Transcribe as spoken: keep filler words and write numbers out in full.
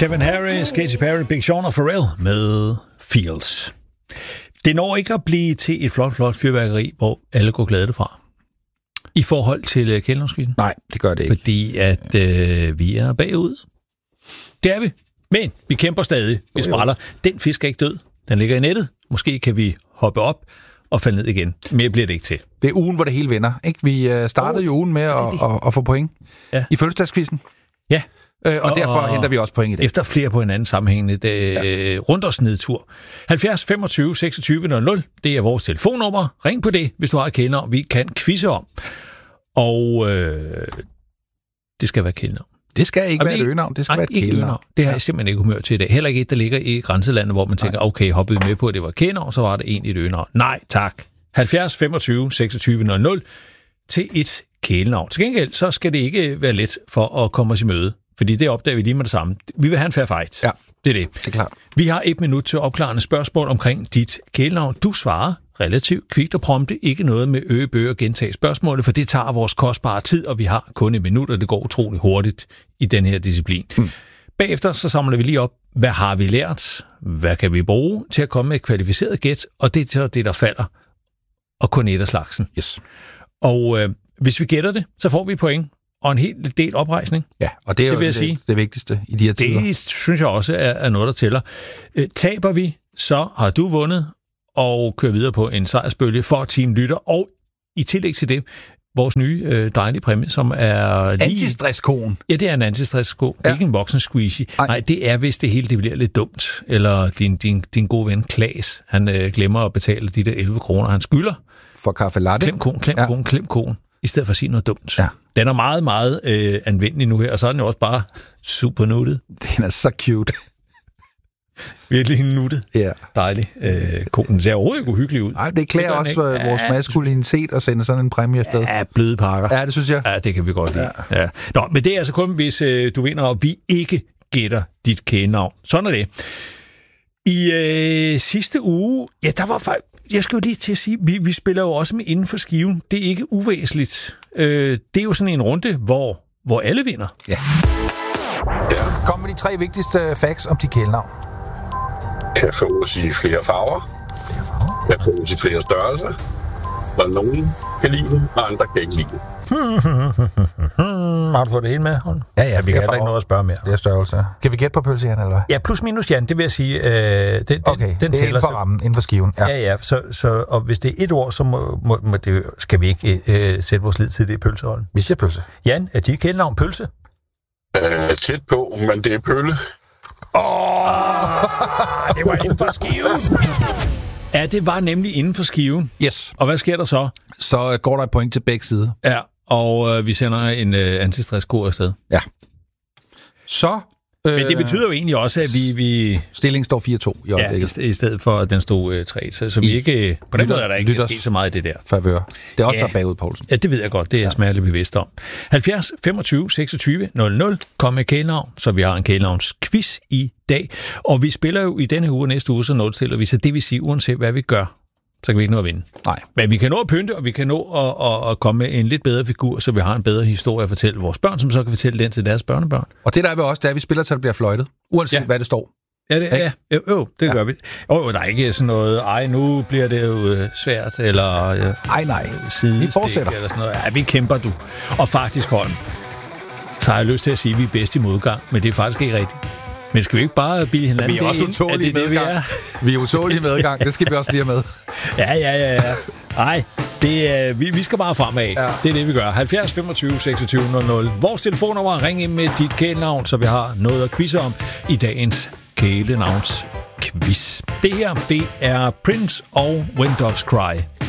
Kevin Harris, Katy Perry, Big Sean og Pharrell med Fields. Det når ikke at blive til et flot, flot fyrværkeri, hvor alle går glade fra. I forhold til kælenavnskvisten? Nej, det gør det ikke. Fordi at øh, vi er bagud. Det er vi. Men vi kæmper stadig. Vi spræller. Den fisk er ikke død. Den ligger i nettet. Måske kan vi hoppe op og falde ned igen. Mere bliver det ikke til. Det er ugen, hvor det hele vender. Ikke? Vi startede oh, jo ugen med at, at, at få point ja. i fødselsdagskvisten. Ja. Øh, og, og derfor og henter vi også point i dag. Efter flere på hinanden sammenhængende ja. rundt os nedtur. halvfjerds femogtyve seksogtyve nul nul, det er vores telefonnummer. Ring på det, hvis du har et kælenavn, vi kan quizze om. Og øh, det skal være kælenavn. Det skal ikke Jamen, være et øgenavn, det skal nej, være et kælenavn. Det har jeg simpelthen ikke humør til i dag. Heller ikke et, der ligger i grænselandet, hvor man tænker, nej. okay, hoppede vi med på, at det var kælenavn, så var det egentlig et øgenavn. Nej, tak. halvfjerds femogtyve seksogtyve nul nul til et kælenavn. Til gengæld, så skal det ikke være let for at komme os i møde. Fordi det opdager vi lige med det samme. Vi vil have en fair fight. Ja, det er det. Det er klart. Vi har et minut til opklarende spørgsmål omkring dit kælenavn. Du svarer relativt kvikt og prompte. Ikke noget med øge, bøge og gentage spørgsmålet, for det tager vores kostbare tid, og vi har kun et minut, og det går utrolig hurtigt i den her disciplin. Hmm. Bagefter så samler vi lige op, hvad har vi lært? Hvad kan vi bruge til at komme med et kvalificeret gæt? Og det er det, der falder. Og kun et af slagsen. Yes. Og øh, hvis vi gætter det, så får vi point. Og en helt del oprejsning. Ja, og det er det jo det, sige. det vigtigste i de her tider. Det synes jeg også er, er noget, der tæller. Øh, taber vi, så har du vundet og kører videre på en sejrsbølge for Team Lytter. Og i tillæg til det, vores nye øh, dejlige præmie, som er lige... Antistresskoen. Ja, det er en antistressko. Ja. Ikke en voksen squeezy. Ej. Nej, det er, hvis det hele det bliver lidt dumt. Eller din, din, din gode ven Klaas, han øh, glemmer at betale de der elleve kroner, han skylder. For kaffe latte. Klem konen, klem ja. konen, klem konen. I stedet for at sige noget dumt. Ja. Den er meget, meget øh, anvendelig nu her, og så er den jo også bare super nuttet. Den er så cute. Virkelig nuttet. Ja. Dejlig. Øh, konen ser overhovedet ikke uhyggelig ud. Nej, det klæder det også ja, vores maskulinitet at sende sådan en præmie afsted. Ja, bløde pakker. Ja, det synes jeg. Ja, det kan vi godt lide. Ja. Ja. Nå, men det er altså kun, hvis øh, du vinder, og vi ikke gætter dit kælenavn. Sådan er det. I øh, sidste uge, ja, der var faktisk... Jeg skal jo lige til at sige, vi, vi spiller jo også med inden for skiven. Det er ikke uvæsentligt. Øh, det er jo sådan en runde, hvor, hvor alle vinder. Ja. ja. Kom med de tre vigtigste facts om dit kælenavn. Kan fås i flere farver. Flere farver? Kan fås i flere størrelser. Og nogen kan lide det, og andre kan ikke lide det. Har du fået det hele med, Holm? Ja, ja. Vi kan heller ikke noget at spørge mere. Det er størrelse. Kan vi gætte på pølse, Jan, eller hvad? Ja, plus minus, Jan, det vil jeg sige. Øh, den, den, okay, den det er inden for rammen, inden for skiven. Ja, ja, ja så, så, og hvis det er et ord, så må, må, må det, skal vi ikke øh, sætte vores lid til det pølse, Holm. Vi siger pølse. Jan, er dit kælenavn pølse? Øh, tæt på, men det er pølle. Åh, oh, det var inden for skiven. Ja, det var nemlig inden for skiven. Yes. Og hvad sker der så? Så går der et point til begge sider. Ja, og øh, vi sender en øh, antistresskode afsted. Ja. Så... Øh, Men det betyder jo egentlig også, at vi... vi stillingen står fire to i øjeblikket. Ja, i stedet for, at den stod øh, tre. Så, så vi ikke... På den måde er der ikke sket så meget i det der. Favør. Det er også ja. der bagud, Poulsen. Ja, det ved jeg godt. Det er jeg ja. smerteligt bevidst om. halvfjerds femogtyve seksogtyve nul nul. Kom med kælenavn, så vi har en kælenavnsquiz i dag. Og vi spiller jo i denne uge og næste uge, så nulstiller vi. Så det vil sige, uanset hvad vi gør, så kan vi ikke nå at vinde. Nej. Men vi kan nå at pynte, og vi kan nå at, at, at komme med en lidt bedre figur, så vi har en bedre historie at fortælle vores børn, som så kan fortælle den til deres børnebørn. Og det der er vi også, det er, at vi spiller, til det bliver fløjtet. Uanset ja. hvad det står. Ja, det, ja, jo, jo, det ja. gør vi. Og der er ikke sådan noget, ej, nu bliver det jo svært, eller... Ja, ej, nej. Vi fortsætter. Eller sådan noget. Ja, vi kæmper, du. Og faktisk, Holm, så har jeg lyst til at sige, at vi er bedst i modgang, men det er faktisk ikke rigtigt. Men skal vi ikke bare bilde hinanden? Vi er også utålige medgang. Vi er, vi er utålige medgang, det skal vi også lige have med. Ja, ja, ja, ja. Ej, det er, vi, vi skal bare fremad. Ja. Det er det, vi gør. halvfjerds femogtyve seksogtyve nul nul. Vores telefonnummer, ring ind med dit kælenavn, så vi har noget at quizze om i dagens kælenavns quiz. Det her, det er Prince og When Doves Cry.